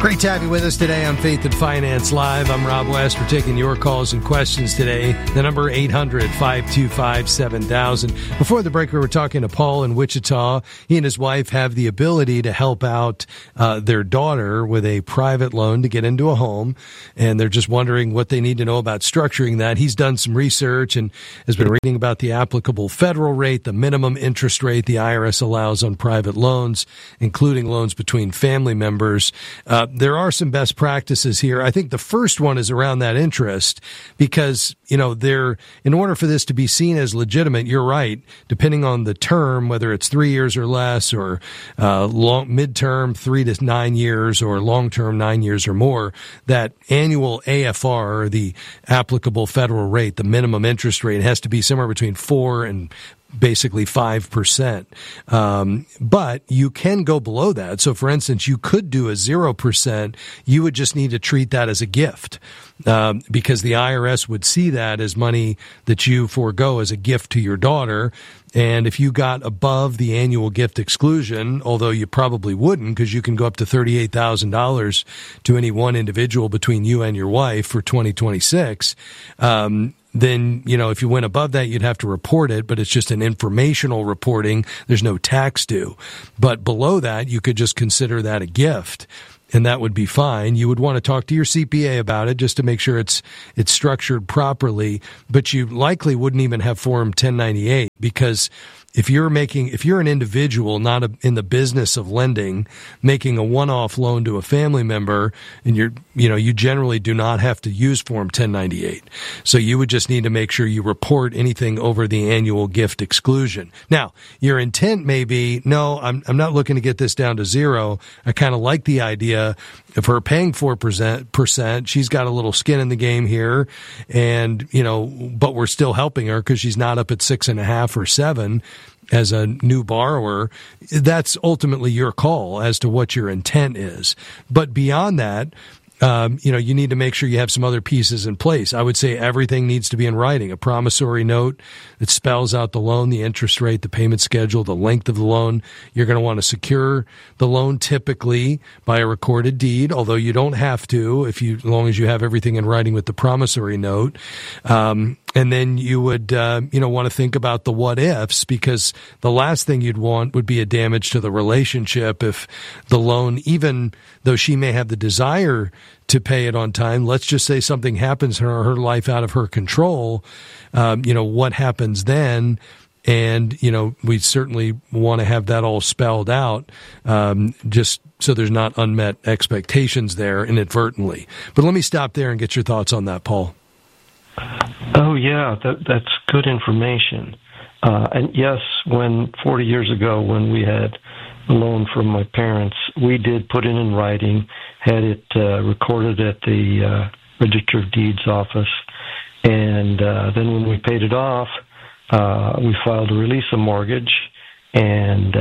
Great to have you with us today on Faith and Finance Live. I'm Rob West. We're taking your calls and questions today. The number 800-525-7000. Before the break, we were talking to Paul in Wichita. He and his wife have the ability to help out their daughter with a private loan to get into a home, and they're just wondering what they need to know about structuring that. He's done some research and has been reading about the applicable federal rate, the minimum interest rate the IRS allows on private loans, including loans between family members. There are some best practices here. I think the first one is around that interest because, in order for this to be seen as legitimate, you're right, depending on the term, whether it's 3 years or less or midterm 3 to 9 years or long-term 9 years or more, that annual AFR, or the applicable federal rate, the minimum interest rate, has to be somewhere between 4 and basically 5%. But you can go below that. So for instance, you could do a 0%. You would just need to treat that as a gift, because the IRS would see that as money that you forego as a gift to your daughter. And if you got above the annual gift exclusion, although you probably wouldn't, because you can go up to $38,000 to any one individual between you and your wife for 2026, then, if you went above that, you'd have to report it, but it's just an informational reporting. There's no tax due. But below that, you could just consider that a gift, and that would be fine. You would want to talk to your CPA about it just to make sure it's structured properly, but you likely wouldn't even have Form 1098, because if you're an individual not in the business of lending, making a one-off loan to a family member, and you generally do not have to use Form 1098. So you would just need to make sure you report anything over the annual gift exclusion. Now, your intent may be, no, I'm not looking to get this down to zero. I kind of like the idea of her paying 4%. She's got a little skin in the game here, and but we're still helping her because she's not up at 6.5 or 7 as a new borrower. That's ultimately your call as to what your intent is. But beyond that, you need to make sure you have some other pieces in place. I would say everything needs to be in writing. A promissory note that spells out the loan, the interest rate, the payment schedule, the length of the loan. You're going to want to secure the loan typically by a recorded deed, although you don't have to as long as you have everything in writing with the promissory note. And then you would, want to think about the what ifs, because the last thing you'd want would be a damage to the relationship if the loan, even though she may have the desire to pay it on time, let's just say something happens in her life out of her control. What happens then? And, we certainly want to have that all spelled out, just so there's not unmet expectations there inadvertently. But let me stop there and get your thoughts on that, Paul. Oh, yeah, that's good information. And yes, 40 years ago, when we had a loan from my parents, we did put it in writing, had it recorded at the Register of Deeds office, and then when we paid it off, we filed a release of mortgage, and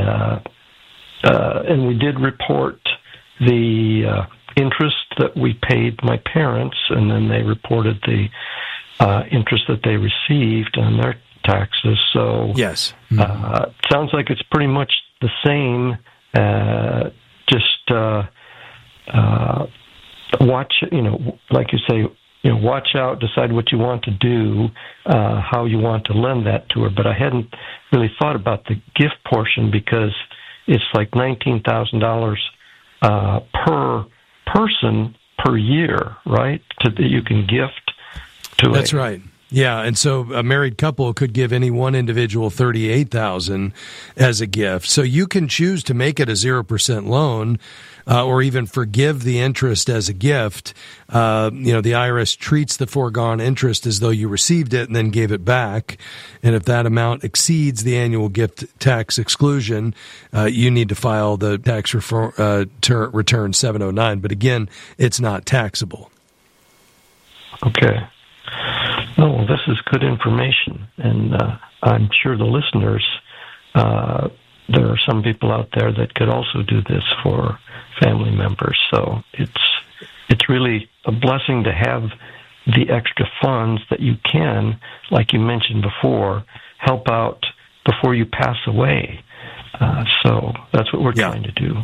we did report the interest that we paid my parents, and then they reported the interest that they received on their taxes. So yes, sounds like it's pretty much the same. Just watch, like you say, watch out, decide what you want to do, how you want to lend that to her. But I hadn't really thought about the gift portion, because it's like $19,000 per person per year, right? That you can gift to. That's right. Yeah, and so a married couple could give any one individual $38,000 as a gift. So you can choose to make it a 0% loan, or even forgive the interest as a gift. The IRS treats the foregone interest as though you received it and then gave it back. And if that amount exceeds the annual gift tax exclusion, you need to file the tax return 709. But again, it's not taxable. Okay. Oh, well, this is good information, and I'm sure the listeners, there are some people out there that could also do this for family members. So it's really a blessing to have the extra funds that you can, like you mentioned before, help out before you pass away. So that's what we're trying to do.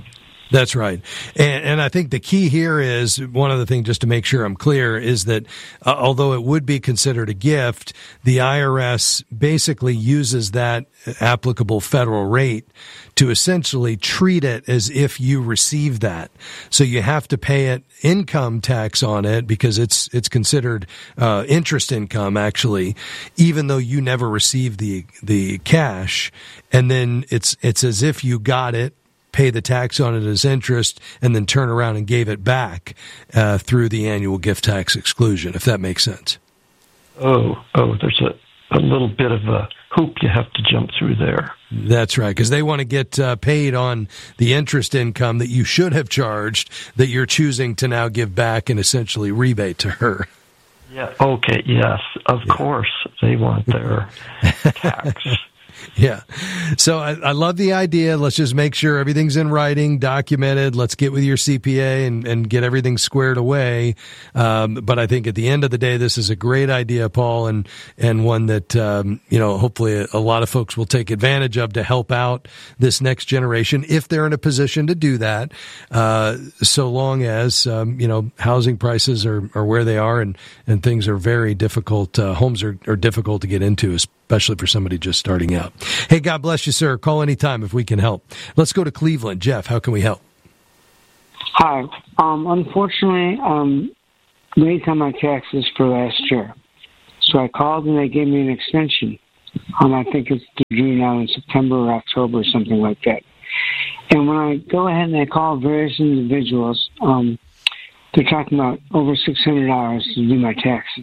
That's right. And I think the key here is, one other thing just to make sure I'm clear, is that although it would be considered a gift, the IRS basically uses that applicable federal rate to essentially treat it as if you received that. So you have to pay it income tax on it because it's considered interest income, actually, even though you never received the cash. And then it's as if you got it, pay the tax on it as interest, and then turn around and gave it back through the annual gift tax exclusion, if that makes sense. Oh, there's a little bit of a hoop you have to jump through there. That's right, because they want to get paid on the interest income that you should have charged that you're choosing to now give back and essentially rebate to her. Yeah. Okay. Yes. Of course, they want their tax. Yeah. So I love the idea. Let's just make sure everything's in writing, documented. Let's get with your CPA and get everything squared away. But I think at the end of the day, this is a great idea, Paul, and one that, hopefully a lot of folks will take advantage of to help out this next generation if they're in a position to do that. So long as, housing prices are where they are and things are very difficult. Homes are difficult to get into, especially for somebody just starting out. Hey, God bless you, sir. Call anytime if we can help. Let's go to Cleveland. Jeff, how can we help? Hi. Unfortunately, late on my taxes for last year. So I called and they gave me an extension. I think it's due now in September or October or something like that. And when I go ahead and I call various individuals, they're talking about over $600 to do my taxes.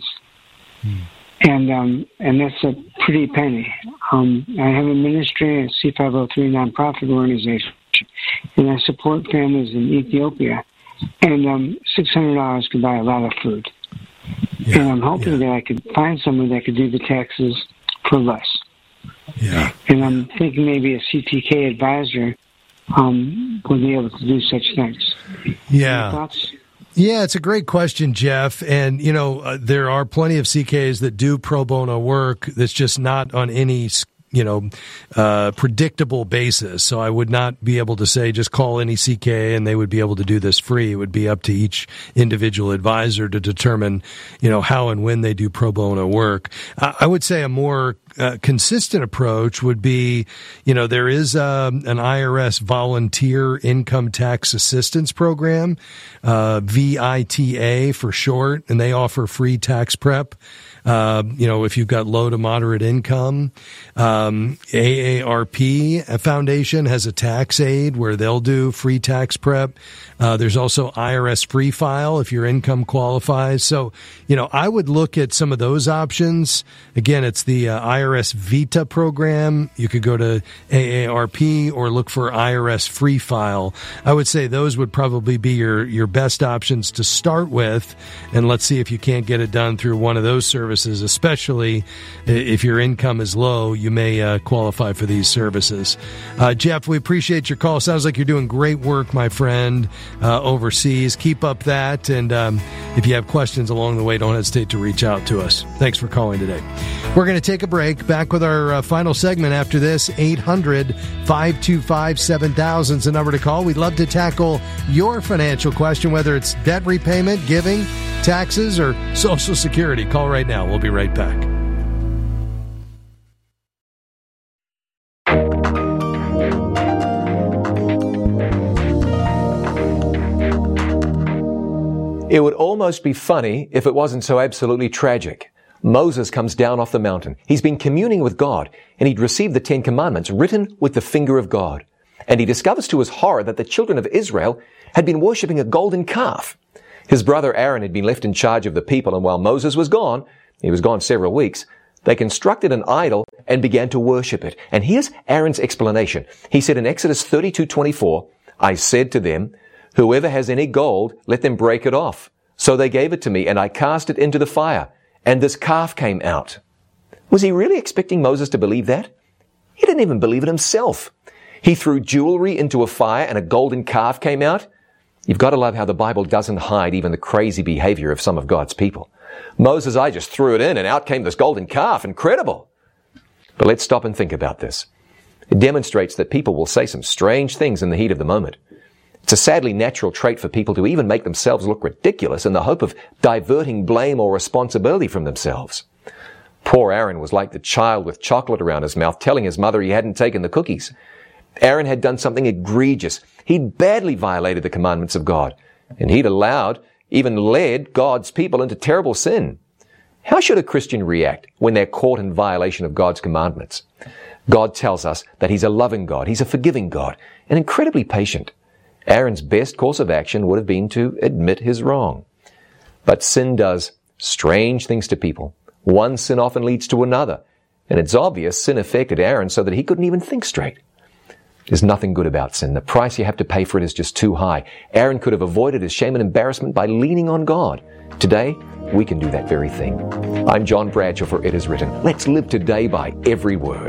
And that's a pretty penny. I have a ministry, a C503 nonprofit organization, and I support families in Ethiopia. And $600 could buy a lot of food. Yeah, and I'm hoping that I could find someone that could do the taxes for less. Yeah. And I'm thinking maybe a CTK advisor would be able to do such things. Yeah. Any thoughts? Yeah, it's a great question, Jeff. And, there are plenty of CKs that do pro bono work that's just not on any, predictable basis. So I would not be able to say just call any CK and they would be able to do this free. It would be up to each individual advisor to determine, how and when they do pro bono work. I would say a more consistent approach would be, there is an IRS volunteer income tax assistance program, VITA for short, and they offer free tax prep. If you've got low to moderate income, AARP Foundation has a tax aid where they'll do free tax prep. There's also IRS Free File if your income qualifies. So, I would look at some of those options. Again, it's the IRS Vita program. You could go to AARP or look for IRS Free File. I would say those would probably be your best options to start with. And let's see if you can't get it done through one of those services, especially if your income is low, you may qualify for these services. Jeff, we appreciate your call. Sounds like you're doing great work, my friend, overseas. Keep up that. And if you have questions along the way, don't hesitate to reach out to us. Thanks for calling today. We're going to take a break. Back with our final segment after this. 800-525-7000 is the number to call. We'd love to tackle your financial question, whether it's debt repayment, giving, taxes, or Social Security. Call right now. We'll be right back. It would almost be funny if it wasn't so absolutely tragic. Moses comes down off the mountain. He's been communing with God, and he'd received the 10 Commandments written with the finger of God. And he discovers to his horror that the children of Israel had been worshipping a golden calf. His brother Aaron had been left in charge of the people, and while Moses was gone, he was gone several weeks, they constructed an idol and began to worship it. And here's Aaron's explanation. He said in Exodus 32:24, I said to them, whoever has any gold, let them break it off. So they gave it to me, and I cast it into the fire, and this calf came out. Was he really expecting Moses to believe that? He didn't even believe it himself. He threw jewelry into a fire, and a golden calf came out. You've got to love how the Bible doesn't hide even the crazy behavior of some of God's people. Moses, I just threw it in, and out came this golden calf. Incredible. But let's stop and think about this. It demonstrates that people will say some strange things in the heat of the moment. It's a sadly natural trait for people to even make themselves look ridiculous in the hope of diverting blame or responsibility from themselves. Poor Aaron was like the child with chocolate around his mouth telling his mother he hadn't taken the cookies. Aaron had done something egregious. He'd badly violated the commandments of God, and he'd allowed, even led, God's people into terrible sin. How should a Christian react when they're caught in violation of God's commandments? God tells us that He's a loving God, He's a forgiving God, and incredibly patient. Aaron's best course of action would have been to admit his wrong. But sin does strange things to people. One sin often leads to another, and it's obvious sin affected Aaron so that he couldn't even think straight. There's nothing good about sin. The price you have to pay for it is just too high. Aaron could have avoided his shame and embarrassment by leaning on God. Today, we can do that very thing. I'm John Bradshaw for It Is Written. Let's live today by every word.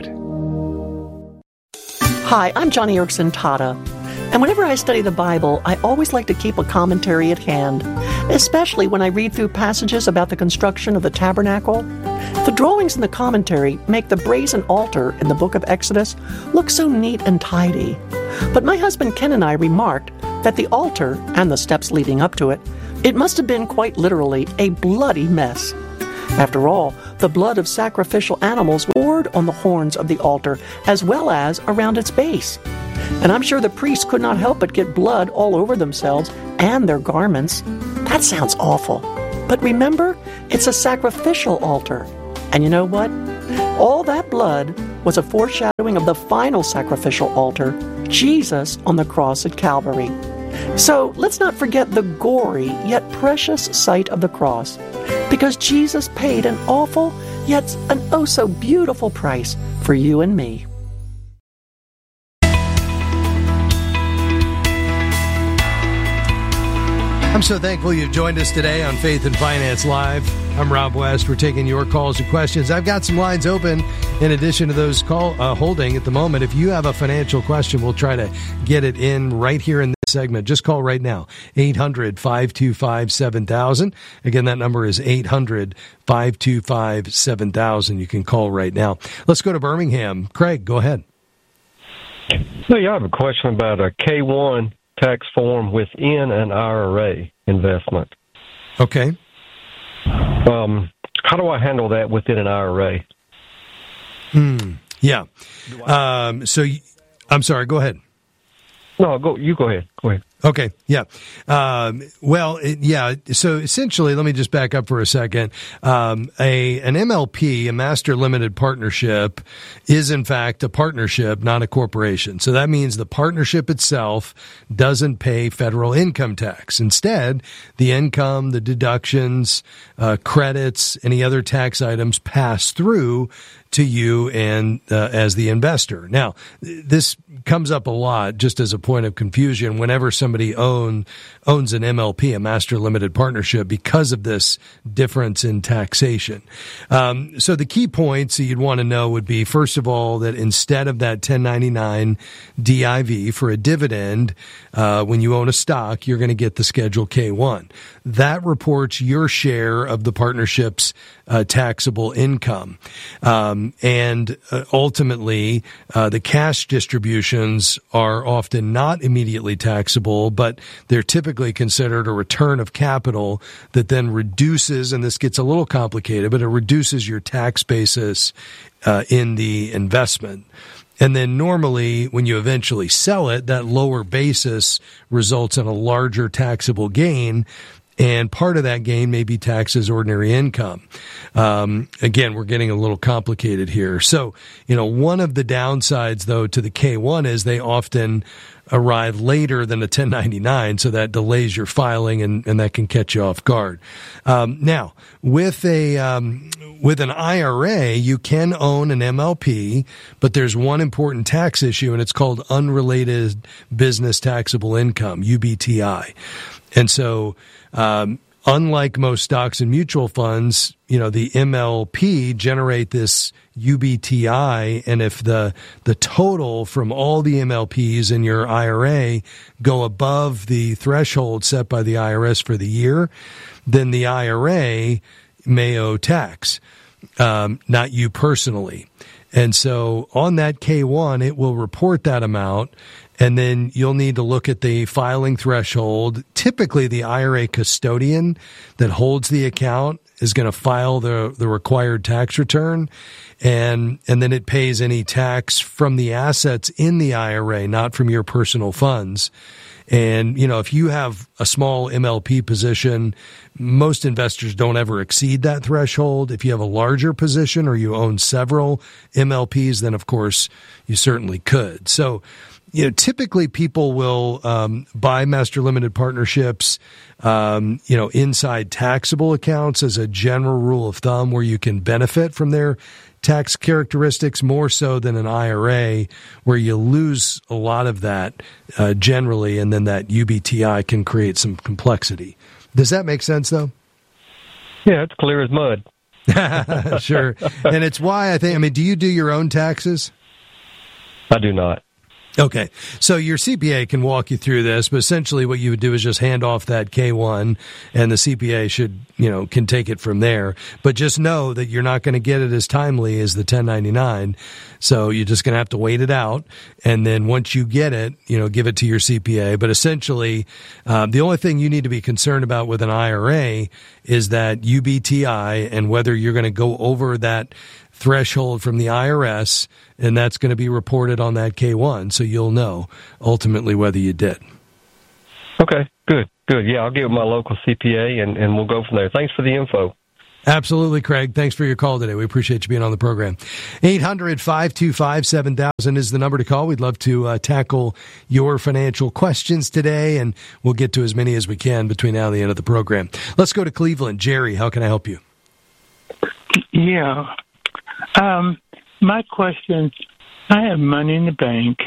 Hi, I'm Johnny Erickson Tata. And whenever I study the Bible, I always like to keep a commentary at hand, especially when I read through passages about the construction of the tabernacle. The drawings in the commentary make the brazen altar in the book of Exodus look so neat and tidy. But my husband Ken and I remarked that the altar, and the steps leading up to it, it must have been quite literally a bloody mess. After all, the blood of sacrificial animals poured on the horns of the altar as well as around its base. And I'm sure the priests could not help but get blood all over themselves and their garments. That sounds awful. But remember, it's a sacrificial altar. And you know what? All that blood was a foreshadowing of the final sacrificial altar, Jesus on the cross at Calvary. So let's not forget the gory yet precious sight of the cross, because Jesus paid an awful yet an oh so beautiful price for you and me. I'm so thankful you've joined us today on Faith and Finance Live. I'm Rob West. We're taking your calls and questions. I've got some lines open in addition to those holding at the moment. If you have a financial question, we'll try to get it in right here in this segment. Just call right now, 800-525-7000. Again, that number is 800-525-7000. You can call right now. Let's go to Birmingham. Craig, go ahead. So, I have a question about a K-1 tax form within an IRA investment. Okay. How do I handle that within an IRA? Yeah. I'm sorry, go ahead. No, you go ahead. Go ahead. Okay. Yeah. So essentially, let me just back up for a second. An MLP, a master limited partnership, is in fact a partnership, not a corporation. So that means the partnership itself doesn't pay federal income tax. Instead, the income, the deductions, credits, any other tax items pass through to you and as the investor. Now, this comes up a lot just as a point of confusion whenever somebody owns an MLP, a master limited partnership, because of this difference in taxation. So the key points that you'd want to know would be, first of all, that instead of that 1099 DIV for a dividend, when you own a stock, you're going to get the Schedule K-1. That reports your share of the partnership's taxable income. And ultimately, the cash distributions are often not immediately taxable, but they're typically considered a return of capital that then reduces, and this gets a little complicated, but it reduces your tax basis in the investment. And then normally, when you eventually sell it, that lower basis results in a larger taxable gain. And part of that gain may be taxed as ordinary income. Again, we're getting a little complicated here. So, one of the downsides, though, to the K-1 is they often arrive later than a 1099, so that delays your filing and that can catch you off guard. Now, with an IRA, you can own an MLP, but there's one important tax issue, and it's called unrelated business taxable income, UBTI. And so, unlike most stocks and mutual funds, the MLP generate this UBTI, and if the total from all the MLPs in your IRA go above the threshold set by the IRS for the year, then the IRA may owe tax, not you personally. And so on that K-1, it will report that amount, and then you'll need to look at the filing threshold. Typically, the IRA custodian that holds the account is going to file the required tax return, and then it pays any tax from the assets in the IRA, not from your personal funds. And, if you have a small MLP position, most investors don't ever exceed that threshold. If you have a larger position or you own several MLPs, then of course you certainly could. So, typically people will buy master limited partnerships, inside taxable accounts as a general rule of thumb, where you can benefit from their tax characteristics more so than an IRA, where you lose a lot of that generally, and then that UBTI can create some complexity. Does that make sense, though? Yeah, it's clear as mud. Sure. And it's why do you do your own taxes? I do not. Okay. So your CPA can walk you through this, but essentially what you would do is just hand off that K-1, and the CPA can take it from there. But just know that you're not going to get it as timely as the 1099. So you're just going to have to wait it out. And then once you get it, give it to your CPA. But essentially, the only thing you need to be concerned about with an IRA is that UBTI and whether you're going to go over that threshold from the IRS, and that's going to be reported on that K-1, so you'll know ultimately whether you did. Okay, good. Yeah, I'll get with my local CPA, and we'll go from there. Thanks for the info. Absolutely, Craig. Thanks for your call today. We appreciate you being on the program. 800-525-7000 is the number to call. We'd love to tackle your financial questions today, and we'll get to as many as we can between now and the end of the program. Let's go to Cleveland. Jerry, how can I help you? Yeah. My question, I have money in the bank,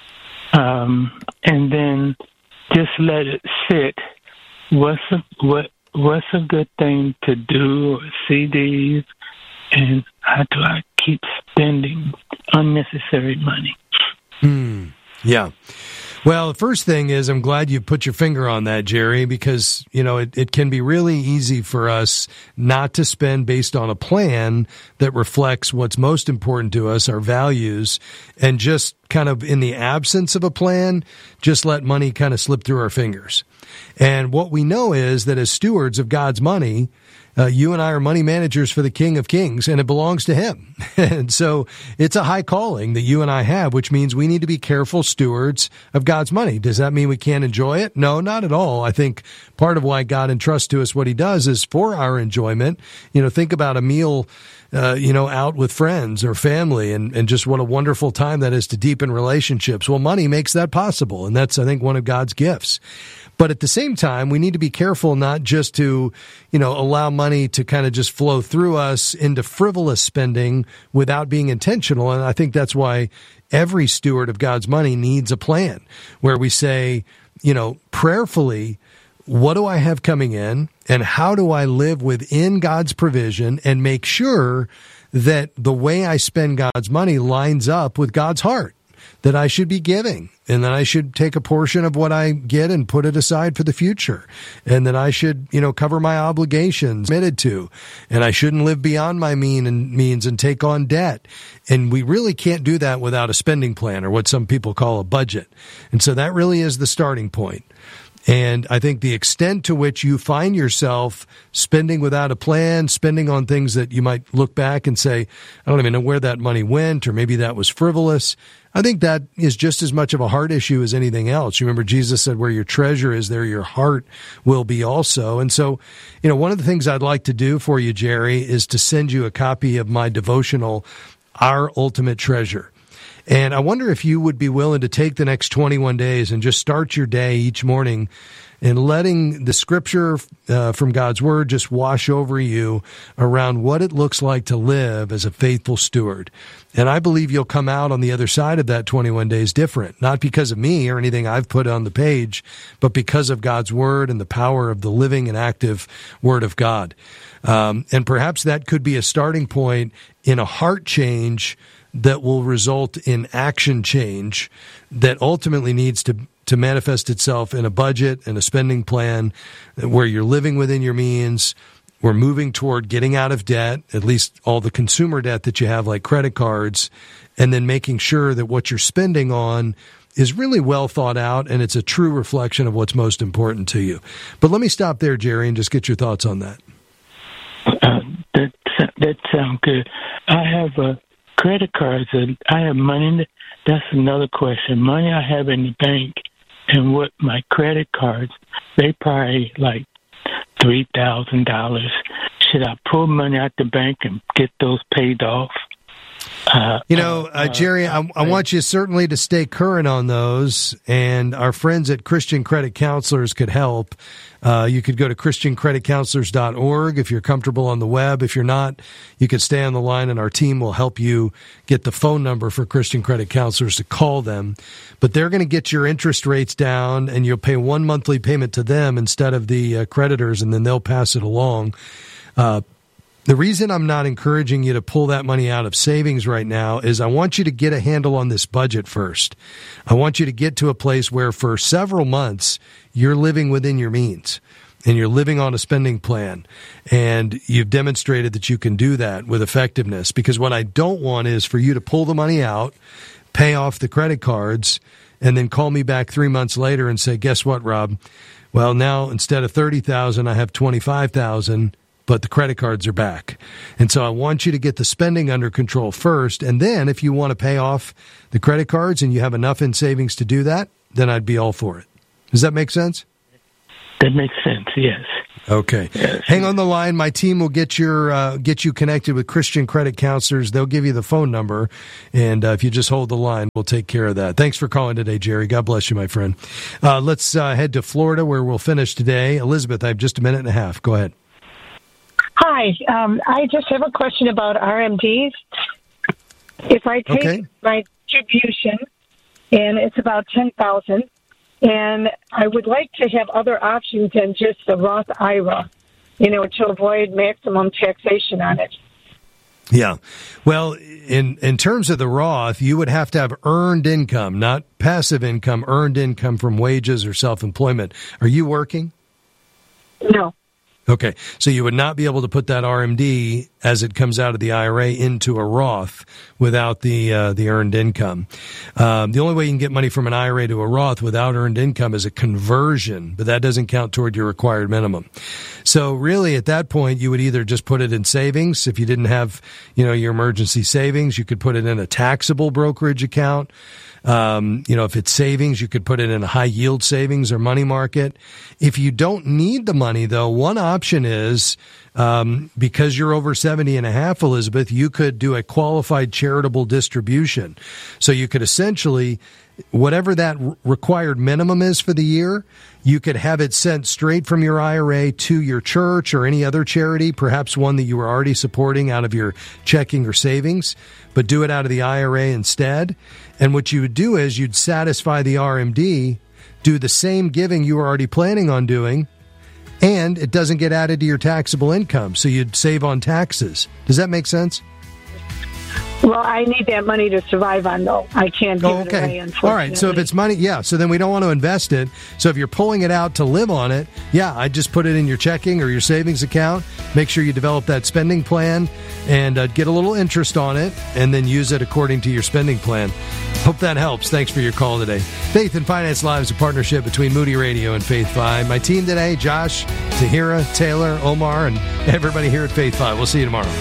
and then just let it sit. What's a good thing to do? CDs, and how do I keep spending unnecessary money? Yeah. Well, the first thing is I'm glad you put your finger on that, Jerry, because, it can be really easy for us not to spend based on a plan that reflects what's most important to us, our values, and just kind of in the absence of a plan, just let money kind of slip through our fingers. And what we know is that as stewards of God's money, you and I are money managers for the King of Kings, and it belongs to him. And so it's a high calling that you and I have, which means we need to be careful stewards of God's money. Does that mean we can't enjoy it? No, not at all. I think part of why God entrusts to us what he does is for our enjoyment. Think about a meal out with friends or family, and just what a wonderful time that is to deepen relationships. Well, money makes that possible, and that's, I think, one of God's gifts. But at the same time, we need to be careful not just to, allow money to kind of just flow through us into frivolous spending without being intentional. And I think that's why every steward of God's money needs a plan where we say, prayerfully, what do I have coming in, and how do I live within God's provision and make sure that the way I spend God's money lines up with God's heart, that I should be giving, and that I should take a portion of what I get and put it aside for the future, and that I should, cover my obligations committed to, and I shouldn't live beyond my means and take on debt. And we really can't do that without a spending plan, or what some people call a budget. And so that really is the starting point. And I think the extent to which you find yourself spending without a plan, spending on things that you might look back and say, I don't even know where that money went, or maybe that was frivolous, I think that is just as much of a heart issue as anything else. You remember Jesus said, where your treasure is, there your heart will be also. And so, one of the things I'd like to do for you, Jerry, is to send you a copy of my devotional, Our Ultimate Treasure. And I wonder if you would be willing to take the next 21 days and just start your day each morning and letting the scripture from God's word just wash over you around what it looks like to live as a faithful steward. And I believe you'll come out on the other side of that 21 days different, not because of me or anything I've put on the page, but because of God's word and the power of the living and active word of God. And perhaps that could be a starting point in a heart change that will result in action change that ultimately needs to manifest itself in a budget and a spending plan where you're living within your means, we're moving toward getting out of debt, at least all the consumer debt that you have, like credit cards, and then making sure that what you're spending on is really well thought out and it's a true reflection of what's most important to you. But let me stop there, Jerry, and just get your thoughts on that. That sounds good. I have credit cards, and I have money. That's another question. Money I have in the bank and what my credit cards, they probably like $3,000. Should I pull money out the bank and get those paid off? Jerry, I want you certainly to stay current on those, and our friends at Christian Credit Counselors could help. You could go to ChristianCreditCounselors.org if you're comfortable on the web. If you're not, you could stay on the line, and our team will help you get the phone number for Christian Credit Counselors to call them. But they're going to get your interest rates down, and you'll pay one monthly payment to them instead of the creditors, and then they'll pass it along. The reason I'm not encouraging you to pull that money out of savings right now is I want you to get a handle on this budget first. I want you to get to a place where for several months you're living within your means and you're living on a spending plan, and you've demonstrated that you can do that with effectiveness, because what I don't want is for you to pull the money out, pay off the credit cards, and then call me back 3 months later and say, guess what, Rob? Well, now instead of $30,000, I have $25,000. But the credit cards are back. And so I want you to get the spending under control first. And then if you want to pay off the credit cards and you have enough in savings to do that, then I'd be all for it. Does that make sense? That makes sense, yes. Okay. Yes. Hang on the line. My team will get you connected with Christian Credit Counselors. They'll give you the phone number. And if you just hold the line, we'll take care of that. Thanks for calling today, Jerry. God bless you, my friend. Let's head to Florida, where we'll finish today. Elizabeth, I have just a minute and a half. Go ahead. Hi, I just have a question about RMDs. If I take my distribution, and it's about $10,000, and I would like to have other options than just the Roth IRA, to avoid maximum taxation on it. Yeah. Well, in terms of the Roth, you would have to have earned income, not passive income, earned income from wages or self-employment. Are you working? No. Okay, so you would not be able to put that RMD as it comes out of the IRA into a Roth without the earned income. The only way you can get money from an IRA to a Roth without earned income is a conversion, but that doesn't count toward your required minimum. So really, at that point, you would either just put it in savings. If you didn't have, your emergency savings, you could put it in a taxable brokerage account. If it's savings, you could put it in a high yield savings or money market. If you don't need the money, though, one option is, because you're over 70 and a half, Elizabeth, you could do a qualified charitable distribution. So you could essentially, whatever that required minimum is for the year, you could have it sent straight from your IRA to your church or any other charity, perhaps one that you were already supporting out of your checking or savings, but do it out of the IRA instead. And what you would do is you'd satisfy the RMD, do the same giving you were already planning on doing, and it doesn't get added to your taxable income, so you'd save on taxes. Does that make sense? Well, I need that money to survive on, though. I can't give it away, unfortunately. All right, so if it's money, so then we don't want to invest it. So if you're pulling it out to live on it, I'd just put it in your checking or your savings account. Make sure you develop that spending plan and get a little interest on it, and then use it according to your spending plan. Hope that helps. Thanks for your call today. Faith and Finance Live is a partnership between Moody Radio and Faith 5. My team today, Josh, Tahira, Taylor, Omar, and everybody here at Faith 5. We'll see you tomorrow.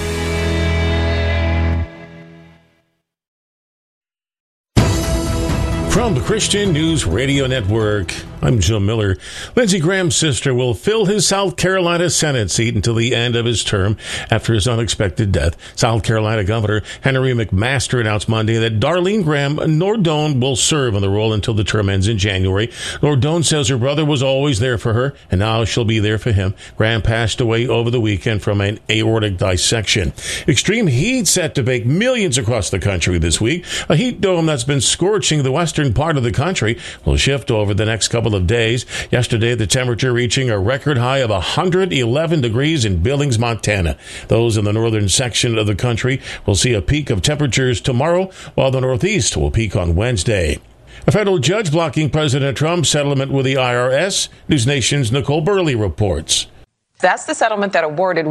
From the Christian News Radio Network, I'm Jim Miller. Lindsey Graham's sister will fill his South Carolina Senate seat until the end of his term after his unexpected death. South Carolina Governor Henry McMaster announced Monday that Darlene Graham Nordone will serve in the role until the term ends in January. Nordone says her brother was always there for her, and now she'll be there for him. Graham passed away over the weekend from an aortic dissection. Extreme heat set to bake millions across the country this week. A heat dome that's been scorching the western part of the country will shift over the next couple of days. Yesterday, the temperature reaching a record high of 111 degrees in Billings, Montana. Those in the northern section of the country will see a peak of temperatures tomorrow, while the Northeast will peak on Wednesday. A federal judge blocking President Trump's settlement with the IRS. News Nation's Nicole Burley reports. That's the settlement that awarded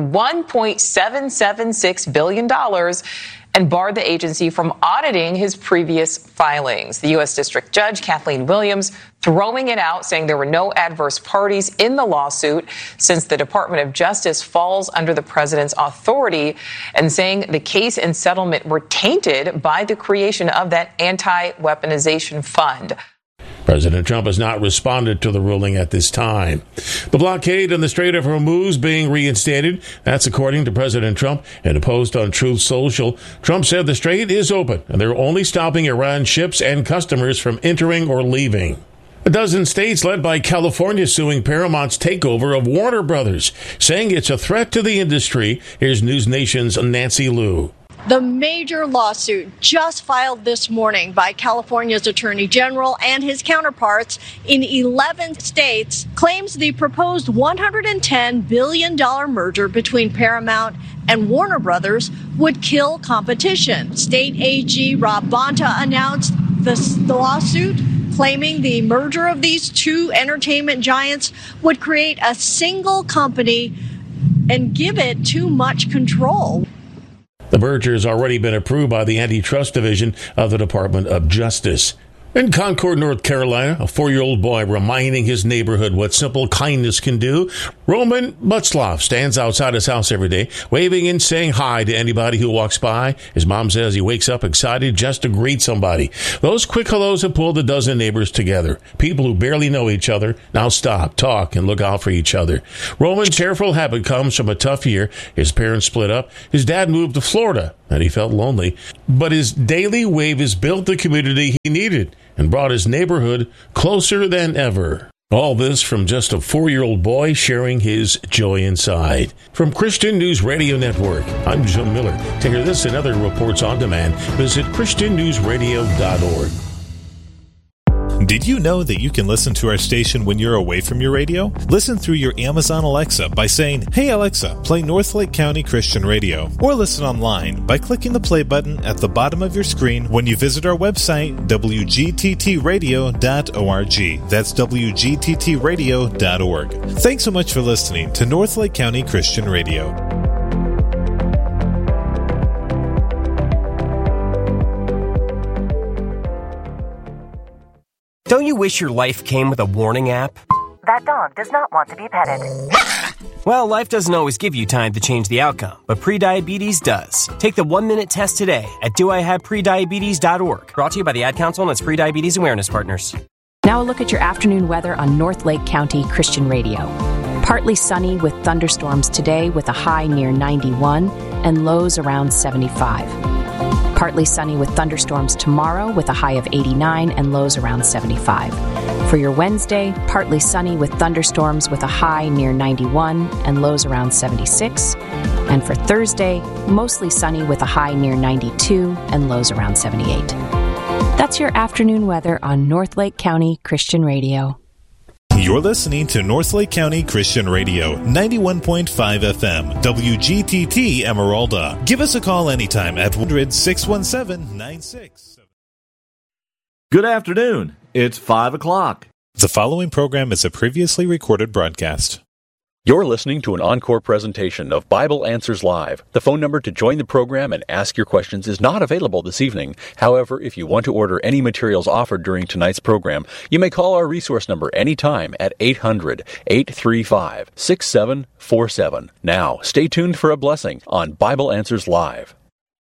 $1.776 billion and barred the agency from auditing his previous filings. The U.S. District Judge, Kathleen Williams, throwing it out, saying there were no adverse parties in the lawsuit since the Department of Justice falls under the president's authority, and saying the case and settlement were tainted by the creation of that anti-weaponization fund. President Trump has not responded to the ruling at this time. The blockade on the Strait of Hormuz being reinstated. That's according to President Trump. In a post on Truth Social, Trump said the strait is open and they're only stopping Iran ships and customers from entering or leaving. A dozen states led by California suing Paramount's takeover of Warner Brothers, saying it's a threat to the industry. Here's News Nation's Nancy Liu. The major lawsuit just filed this morning by California's Attorney General and his counterparts in 11 states claims the proposed $110 billion merger between Paramount and Warner Brothers would kill competition. State AG Rob Bonta announced the lawsuit, claiming the merger of these two entertainment giants would create a single company and give it too much control. The merger has already been approved by the Antitrust Division of the Department of Justice. In Concord, North Carolina, a 4-year-old boy reminding his neighborhood what simple kindness can do. Roman Butzloff stands outside his house every day, waving and saying hi to anybody who walks by. His mom says he wakes up excited just to greet somebody. Those quick hellos have pulled a dozen neighbors together. People who barely know each other now stop, talk, and look out for each other. Roman's cheerful habit comes from a tough year. His parents split up. His dad moved to Florida, and he felt lonely. But his daily wave has built the community he needed and brought his neighborhood closer than ever. All this from just a 4-year-old boy sharing his joy inside. From Christian News Radio Network, I'm Jim Miller. To hear this and other reports on demand, visit ChristianNewsRadio.org. Did you know that you can listen to our station when you're away from your radio? Listen through your Amazon Alexa by saying, "Hey Alexa, play Northlake County Christian Radio." Or listen online by clicking the play button at the bottom of your screen when you visit our website, wgttradio.org. That's wgttradio.org. Thanks so much for listening to Northlake County Christian Radio. Don't you wish your life came with a warning app? That dog does not want to be petted. Well, life doesn't always give you time to change the outcome, but prediabetes does. Take the 1-minute test today at doihaveprediabetes.org. Brought to you by the Ad Council and its Prediabetes Awareness Partners. Now a look at your afternoon weather on Northlake County Christian Radio. Partly sunny with thunderstorms today with a high near 91 and lows around 75. Partly sunny with thunderstorms tomorrow with a high of 89 and lows around 75. For your Wednesday, partly sunny with thunderstorms with a high near 91 and lows around 76. And for Thursday, mostly sunny with a high near 92 and lows around 78. That's your afternoon weather on Northlake County Christian Radio. You're listening to Northlake County Christian Radio, 91.5 FM, WGTT Emeralda. Give us a call anytime at 100-617-96. Good afternoon. It's 5 o'clock. The following program is a previously recorded broadcast. You're listening to an encore presentation of Bible Answers Live. The phone number to join the program and ask your questions is not available this evening. However, if you want to order any materials offered during tonight's program, you may call our resource number anytime at 800-835-6747. Now, stay tuned for a blessing on Bible Answers Live.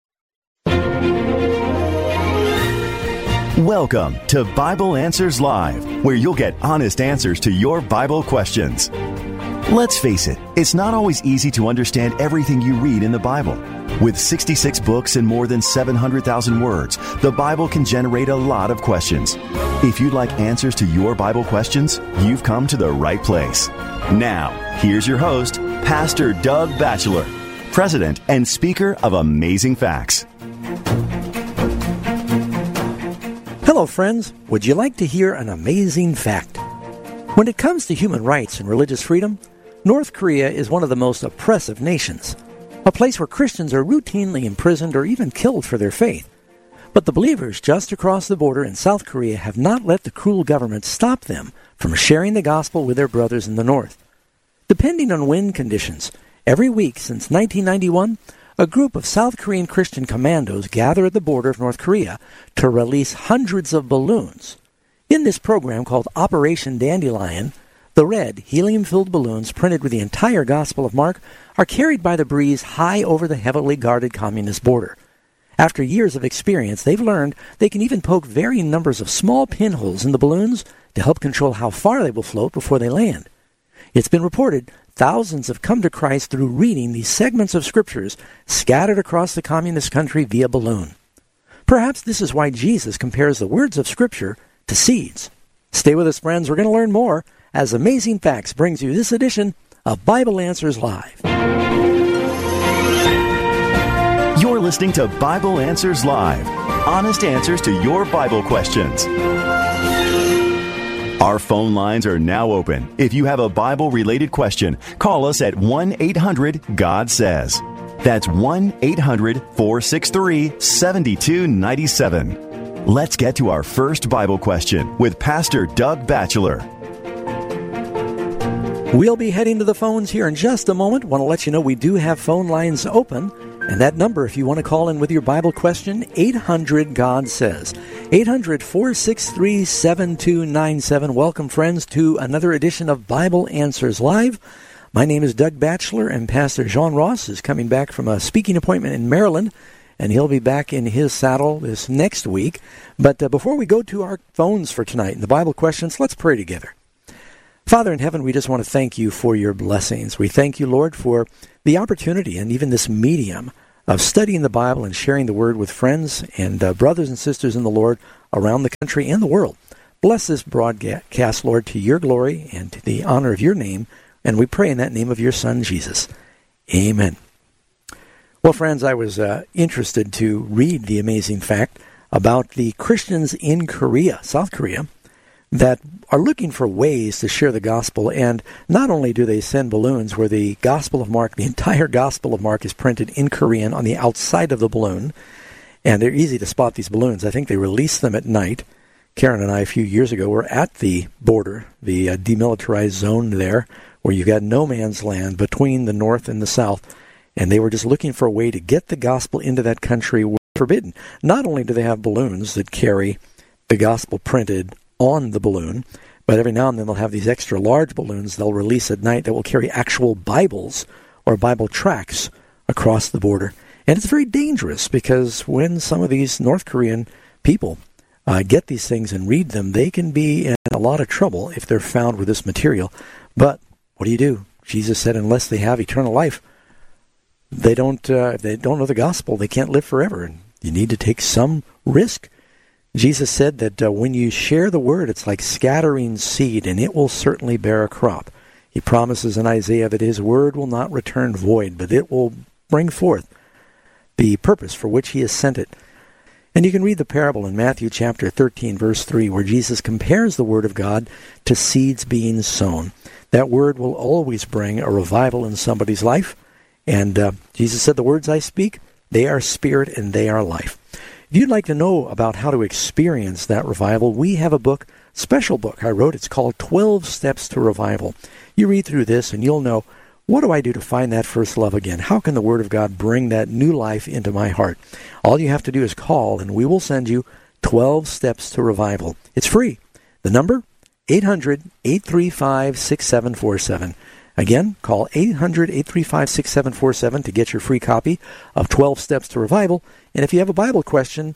Welcome to Bible Answers Live, where you'll get honest answers to your Bible questions. Let's face it, it's not always easy to understand everything you read in the Bible. With 66 books and more than 700,000 words, the Bible can generate a lot of questions. If you'd like answers to your Bible questions, you've come to the right place. Now, here's your host, Pastor Doug Batchelor, President and Speaker of Amazing Facts. Hello, friends. Would you like to hear an amazing fact? When it comes to human rights and religious freedom, North Korea is one of the most oppressive nations, a place where Christians are routinely imprisoned or even killed for their faith. But the believers just across the border in South Korea have not let the cruel government stop them from sharing the gospel with their brothers in the North. Depending on wind conditions, every week since 1991, a group of South Korean Christian commandos gather at the border of North Korea to release hundreds of balloons. In this program called Operation Dandelion, the red, helium-filled balloons printed with the entire Gospel of Mark are carried by the breeze high over the heavily guarded communist border. After years of experience, they've learned they can even poke varying numbers of small pinholes in the balloons to help control how far they will float before they land. It's been reported thousands have come to Christ through reading these segments of scriptures scattered across the communist country via balloon. Perhaps this is why Jesus compares the words of Scripture to seeds. Stay with us, friends. We're going to learn more as Amazing Facts brings you this edition of Bible Answers Live. You're listening to Bible Answers Live. Honest answers to your Bible questions. Our phone lines are now open. If you have a Bible-related question, call us at 1-800-GOD-SAYS. That's 1-800-463-7297. Let's get to our first Bible question with Pastor Doug Batchelor. We'll be heading to the phones here in just a moment. Want to let you know we do have phone lines open. And that number, if you want to call in with your Bible question, 800-GOD-SAYS. 800-463-7297. Welcome, friends, to another edition of Bible Answers Live. My name is Doug Batchelor, and Pastor John Ross is coming back from a speaking appointment in Maryland, and he'll be back in his saddle this next week. But before we go to our phones for tonight and the Bible questions, let's pray together. Father in heaven, we just want to thank you for your blessings. We thank you, Lord, for the opportunity and even this medium of studying the Bible and sharing the Word with friends and brothers and sisters in the Lord around the country and the world. Bless this broadcast, Lord, to your glory and to the honor of your name, and we pray in that name of your Son, Jesus. Amen. Well, friends, I was interested to read the amazing fact about the Christians in Korea, South Korea, that are looking for ways to share the gospel. And not only do they send balloons where the Gospel of Mark, the entire Gospel of Mark, is printed in Korean on the outside of the balloon, and they're easy to spot, these balloons. I think they release them at night. Karen and I, a few years ago, were at the border, the demilitarized zone there, where you've got no man's land between the north and the south, and they were just looking for a way to get the gospel into that country where it's forbidden. Not only do they have balloons that carry the gospel printed on the balloon, but every now and then they'll have these extra large balloons they'll release at night that will carry actual Bibles or Bible tracts across the border. And it's very dangerous because when some of these North Korean people get these things and read them, they can be in a lot of trouble if they're found with this material. But what do? Jesus said unless they have eternal life, if they don't know the gospel, they can't live forever. And you need to take some risk. Jesus said that when you share the word, it's like scattering seed, and it will certainly bear a crop. He promises in Isaiah that his word will not return void, but it will bring forth the purpose for which he has sent it. And you can read the parable in Matthew chapter 13, verse 3, where Jesus compares the word of God to seeds being sown. That word will always bring a revival in somebody's life. And Jesus said, the words I speak, they are spirit and they are life. If you'd like to know about how to experience that revival, we have a book, special book I wrote. It's called 12 Steps to Revival. You read through this and you'll know, what do I do to find that first love again? How can the Word of God bring that new life into my heart? All you have to do is call and we will send you 12 Steps to Revival. It's free. The number, 800-835-6747. Again, call 800-835-6747 to get your free copy of 12 Steps to Revival. And if you have a Bible question,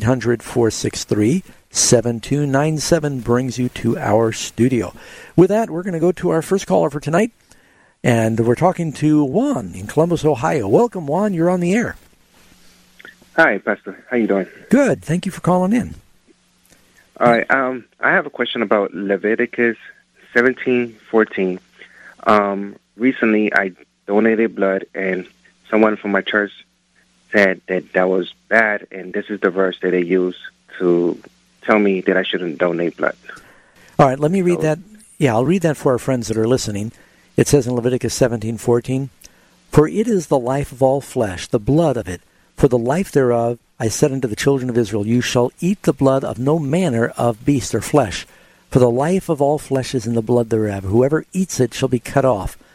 800-463-7297 brings you to our studio. With that, we're going to go to our first caller for tonight. And we're talking to Juan in Columbus, Ohio. Welcome, Juan. You're on the air. Hi, Pastor. How you doing? Good. Thank you for calling in. All right. I have a question about Leviticus 17:14. Recently, I donated blood, and someone from my church said that was bad, and this is the verse that they use to tell me that I shouldn't donate blood. All right, let me read that. Yeah, I'll read that for our friends that are listening. It says in Leviticus 17:14, "For it is the life of all flesh, the blood of it. For the life thereof I said unto the children of Israel, you shall eat the blood of no manner of beast or flesh. For the life of all flesh is in the blood thereof. Whoever eats it shall be cut off.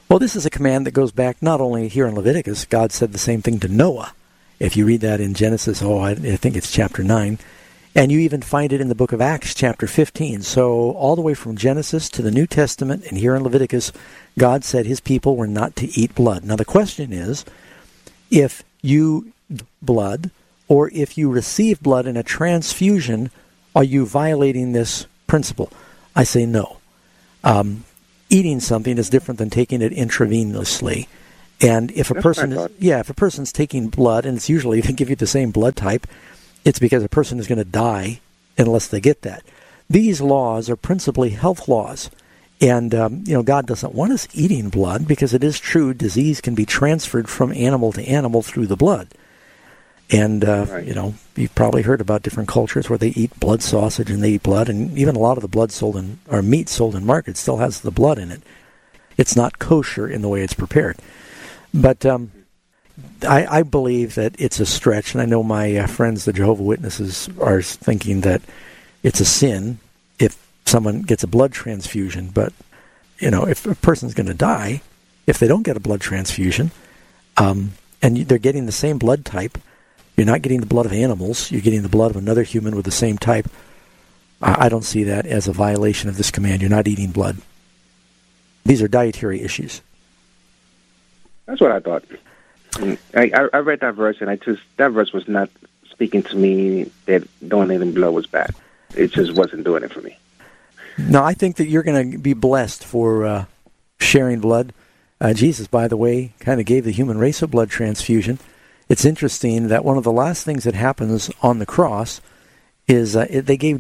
Well, this is a command that goes back not only here in Leviticus. God said the same thing to Noah. If you read that in Genesis, I think it's chapter 9. And you even find it in the book of Acts, chapter 15. So all the way from Genesis to the New Testament and here in Leviticus, God said his people were not to eat blood. Now the question is, if you blood or if you receive blood in a transfusion, are you violating this principle? I say no. Eating something is different than taking it intravenously. And if a person's taking blood, and it's usually they give you the same blood type, it's because a person is going to die unless they get that. These laws are principally health laws. And, God doesn't want us eating blood because it is true disease can be transferred from animal to animal through the blood. And, you've probably heard about different cultures where they eat blood sausage and they eat blood. And even a lot of the blood meat sold in markets still has the blood in it. It's not kosher in the way it's prepared. But I believe that it's a stretch, and I know my friends, the Jehovah's Witnesses, are thinking that it's a sin if someone gets a blood transfusion. But, if a person's going to die, if they don't get a blood transfusion, and they're getting the same blood type, you're not getting the blood of animals, you're getting the blood of another human with the same type, I don't see that as a violation of this command. You're not eating blood. These are dietary issues. That's what I thought. I read that verse, and that verse was not speaking to me that donating blood was bad. It just wasn't doing it for me. No, I think that you're going to be blessed for sharing blood. Jesus, by the way, kind of gave the human race a blood transfusion. It's interesting that one of the last things that happens on the cross is they gave